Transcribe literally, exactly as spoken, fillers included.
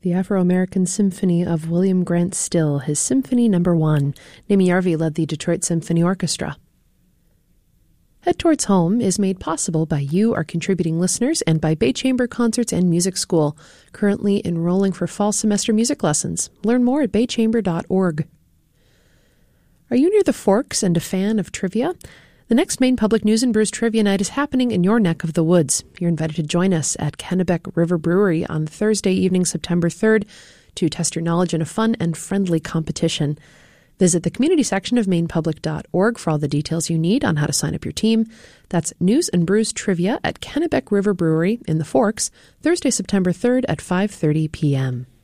The Afro-American Symphony of William Grant Still, his Symphony Number One. Naomi Yarvi led the Detroit Symphony Orchestra. Head Towards Home is made possible by you, our contributing listeners, and by Bay Chamber Concerts and Music School, currently enrolling for fall semester music lessons. Learn more at bay chamber dot org. Are you near the Forks and a fan of trivia? The next Maine Public News and Brews Trivia Night is happening in your neck of the woods. You're invited to join us at Kennebec River Brewery on Thursday evening, September third, to test your knowledge in a fun and friendly competition. Visit the community section of maine public dot org for all the details you need on how to sign up your team. That's News and Brews Trivia at Kennebec River Brewery in the Forks, Thursday, September third at five thirty p.m.